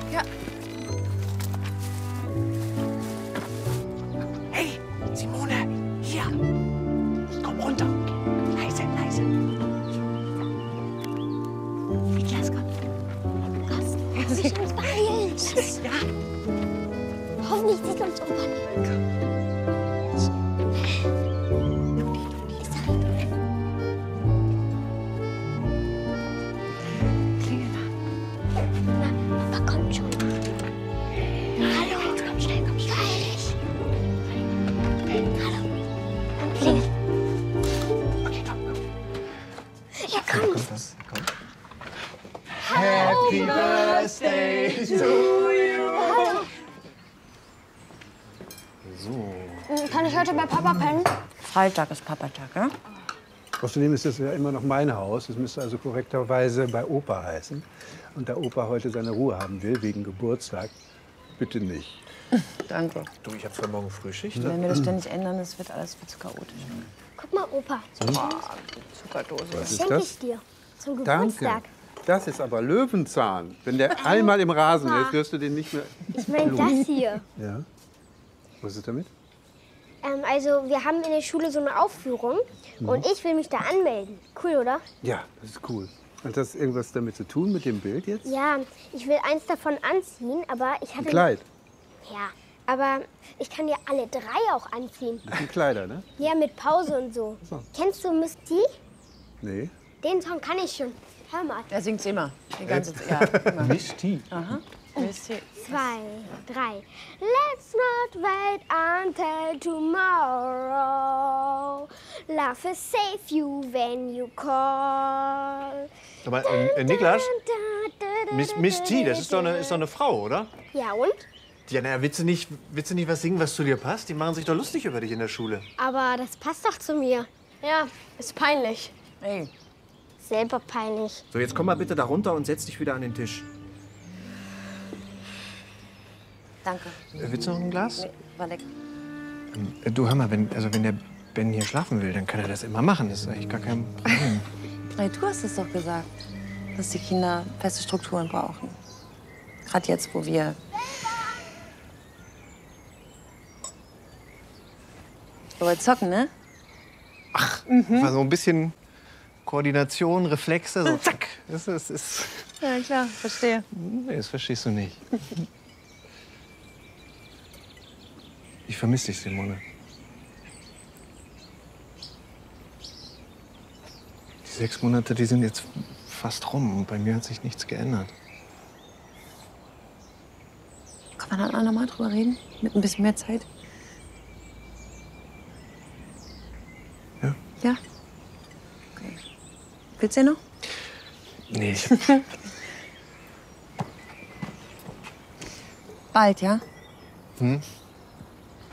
Ja. Hey, Simone, hier. Komm runter. Leise, leise. Niklas, komm. Los, lass dich uns beeilen. Ja. Hoffentlich sieht uns Opa nicht. Klingel mal. Opa kommt schon. Hallo. Jetzt komm schnell, komm schnell. Hallo. Klingel. Okay, komm, komm. Ja, komm. Komm. Happy Birthday to you. So. Kann ich heute bei Papa pennen? Freitag ist Papatag, ja? Außerdem ist das ja immer noch mein Haus. Es müsste also korrekterweise bei Opa heißen. Und da Opa heute seine Ruhe haben will, wegen Geburtstag, bitte nicht. Danke. Du, ich habe für morgen Frühschicht. Wenn wir das ständig ändern, das wird alles viel zu chaotisch. Guck mal, Opa. Zuckerdose. Was ist Schenke das? ich dir zum Danke. Geburtstag. Das ist aber Löwenzahn. Wenn der einmal im Rasen ist, wirst du den nicht mehr... Ich meine das hier. Ja. Was ist damit? Also, wir haben in der Schule so eine Aufführung und ich will mich da anmelden. Cool, oder? Ja, das ist cool. Hat das irgendwas damit zu tun, mit dem Bild jetzt? Ja, ich will eins davon anziehen, aber ich hatte... Ein Kleid. Ja, aber ich kann ja alle drei auch anziehen. Das sind Kleider, ne? Ja, mit Pause und so. So. Kennst du Miss T? Nee. Den Song kann ich schon. Hör mal. Er singt's immer. Die ganze Zeit. Ja, immer. Miss T. Aha. Wisst ihr? 2, 3. Let's not wait until tomorrow. Love will save you when you call. Aber Niklas, Miss T, das ist doch eine Frau, oder? Ja, und? Ja, naja, willst du nicht was singen, was zu dir passt? Die machen sich doch lustig über dich in der Schule. Aber das passt doch zu mir. Ja, ist peinlich. Hey, Selber peinlich. So, jetzt komm mal bitte da runter und setz dich wieder an den Tisch. danke. Willst du noch ein Glas? Nee, war lecker. Du, hör mal, wenn der Ben hier schlafen will, dann kann er das immer machen. Das ist eigentlich gar kein Problem. Hey, du hast es doch gesagt, dass die Kinder feste Strukturen brauchen. Gerade jetzt, wo wir... Wir wollen zocken, ne? War so ein bisschen Koordination, Reflexe, so zack. Das ist Ja, klar, verstehe. nee, das verstehst du nicht. Ich vermisse dich, Simone. Die 6 Monate, die sind jetzt fast rum und bei mir hat sich nichts geändert. Kann man dann auch noch mal drüber reden? Mit ein bisschen mehr Zeit? Ja? Ja? Okay. Willst du noch? Nee, ich Bald, ja? Hm?